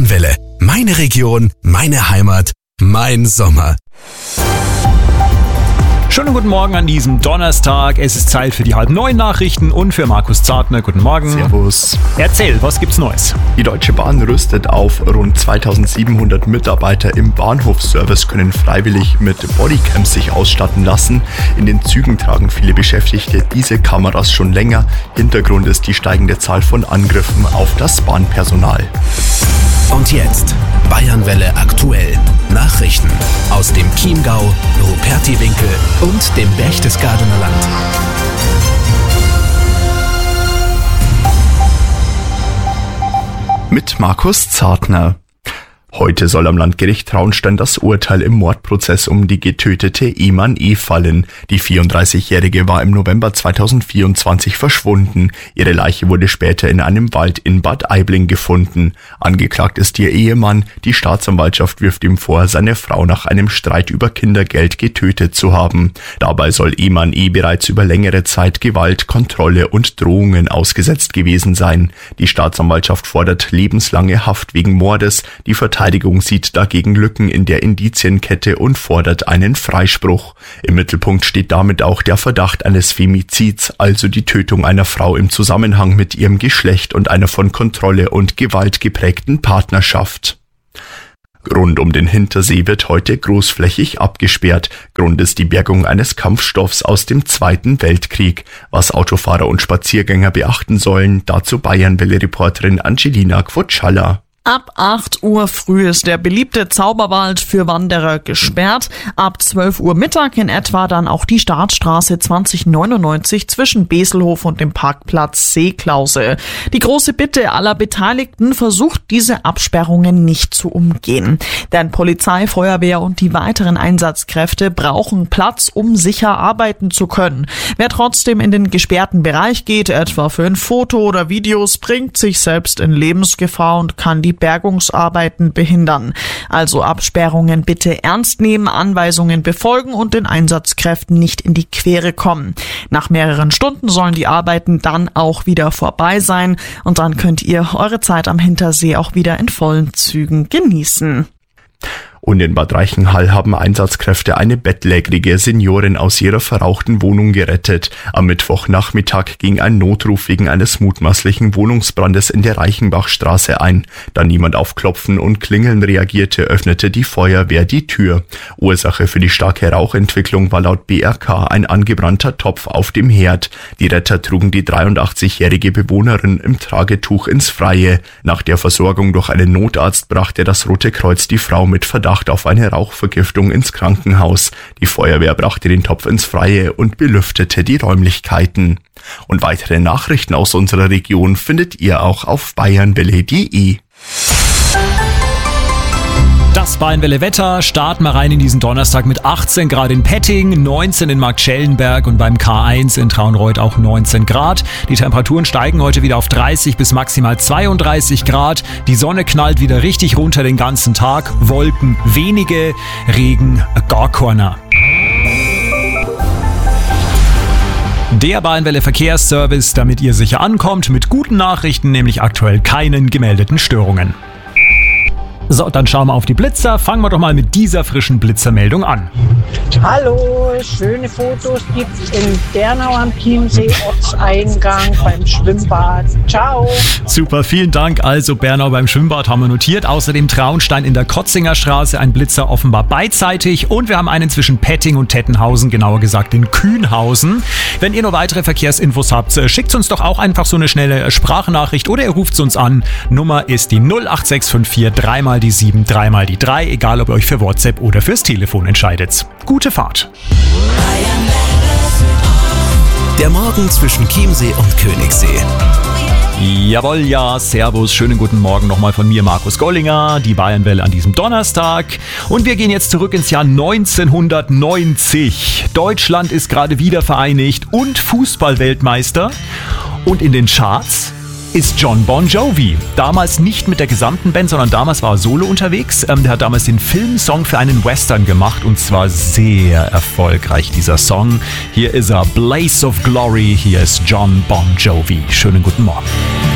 Bayernwelle. Meine Region, meine Heimat, mein Sommer. Schönen guten Morgen an diesem Donnerstag. Es ist Zeit für die 8:30 Nachrichten und für Markus Zartner. Guten Morgen. Servus. Erzähl, was gibt's Neues? Die Deutsche Bahn rüstet auf. Rund 2700 Mitarbeiter im Bahnhofsservice können freiwillig mit Bodycams sich ausstatten lassen. In den Zügen tragen viele Beschäftigte diese Kameras schon länger. Hintergrund ist die steigende Zahl von Angriffen auf das Bahnpersonal. Und jetzt Bayernwelle aktuell. Nachrichten aus dem Chiemgau, Rupertiwinkel und dem Berchtesgadener Land. Mit Markus Zartner. Heute soll am Landgericht Traunstein das Urteil im Mordprozess um die getötete Eman E. fallen. Die 34-Jährige war im November 2024 verschwunden. Ihre Leiche wurde später in einem Wald in Bad Aibling gefunden. Angeklagt ist ihr Ehemann. Die Staatsanwaltschaft wirft ihm vor, seine Frau nach einem Streit über Kindergeld getötet zu haben. Dabei soll Eman E. bereits über längere Zeit Gewalt, Kontrolle und Drohungen ausgesetzt gewesen sein. Die Staatsanwaltschaft fordert lebenslange Haft wegen Mordes. Die Verteidigung sieht dagegen Lücken in der Indizienkette und fordert einen Freispruch. Im Mittelpunkt steht damit auch der Verdacht eines Femizids, also die Tötung einer Frau im Zusammenhang mit ihrem Geschlecht und einer von Kontrolle und Gewalt geprägten Partnerschaft. Rund um den Hintersee wird heute großflächig abgesperrt. Grund ist die Bergung eines Kampfstoffs aus dem Zweiten Weltkrieg. Was Autofahrer und Spaziergänger beachten sollen, dazu Bayernwelle-Reporterin Angelina Quotschalla. Ab 8 Uhr früh ist der beliebte Zauberwald für Wanderer gesperrt. Ab 12 Uhr Mittag in etwa dann auch die Startstraße 2099 zwischen Beselhof und dem Parkplatz Seeklause. Die große Bitte aller Beteiligten: versucht diese Absperrungen nicht zu umgehen. Denn Polizei, Feuerwehr und die weiteren Einsatzkräfte brauchen Platz, um sicher arbeiten zu können. Wer trotzdem in den gesperrten Bereich geht, etwa für ein Foto oder Videos, bringt sich selbst in Lebensgefahr und kann die Bergungsarbeiten behindern. Also Absperrungen bitte ernst nehmen, Anweisungen befolgen und den Einsatzkräften nicht in die Quere kommen. Nach mehreren Stunden sollen die Arbeiten dann auch wieder vorbei sein und dann könnt ihr eure Zeit am Hintersee auch wieder in vollen Zügen genießen. Und in Bad Reichenhall haben Einsatzkräfte eine bettlägerige Seniorin aus ihrer verrauchten Wohnung gerettet. Am Mittwochnachmittag ging ein Notruf wegen eines mutmaßlichen Wohnungsbrandes in der Reichenbachstraße ein. Da niemand auf Klopfen und Klingeln reagierte, öffnete die Feuerwehr die Tür. Ursache für die starke Rauchentwicklung war laut BRK ein angebrannter Topf auf dem Herd. Die Retter trugen die 83-jährige Bewohnerin im Tragetuch ins Freie. Nach der Versorgung durch einen Notarzt brachte das Rote Kreuz die Frau mit Verdacht auf eine Rauchvergiftung ins Krankenhaus. Die Feuerwehr brachte den Topf ins Freie und belüftete die Räumlichkeiten. Und weitere Nachrichten aus unserer Region findet ihr auch auf bayernwelle.de. Das Bayernwelle Wetter. Starten wir rein in diesen Donnerstag mit 18 Grad in Petting, 19 in Marktschellenberg und beim K1 in Traunreut auch 19 Grad. Die Temperaturen steigen heute wieder auf 30 bis maximal 32 Grad. Die Sonne knallt wieder richtig runter den ganzen Tag. Wolken wenige, Regen gar keiner. Der Bayernwelle Verkehrsservice, damit ihr sicher ankommt, mit guten Nachrichten, nämlich aktuell keinen gemeldeten Störungen. So, dann schauen wir auf die Blitzer. Fangen wir doch mal mit dieser frischen Blitzermeldung an. Hallo, schöne Fotos gibt's in Dernau am Chiemsee, Ortseingang beim Schwimmbad. Ciao. Super, vielen Dank. Also Bernau beim Schwimmbad haben wir notiert. Außerdem Traunstein in der Kotzinger Straße, ein Blitzer offenbar beidseitig. Und wir haben einen zwischen Petting und Tettenhausen, genauer gesagt in Kühnhausen. Wenn ihr noch weitere Verkehrsinfos habt, schickt uns doch auch einfach so eine schnelle Sprachnachricht oder ihr ruft uns an. Nummer ist die 08654 3 die 7, 3 die 3, egal ob ihr euch für WhatsApp oder fürs Telefon entscheidet. Gute Fahrt. Der Morgen zwischen Chiemsee und Königssee. Jawohl, ja, servus, schönen guten Morgen nochmal von mir, Markus Gollinger, die Bayernwelle an diesem Donnerstag. Und wir gehen jetzt zurück ins Jahr 1990. Deutschland ist gerade wieder vereinigt und Fußballweltmeister. Und in den Charts ist Jon Bon Jovi. Damals nicht mit der gesamten Band, sondern damals war er solo unterwegs. Der hat damals den Filmsong für einen Western gemacht und zwar sehr erfolgreich, dieser Song. Hier ist er, Blaze of Glory. Hier ist Jon Bon Jovi. Schönen guten Morgen.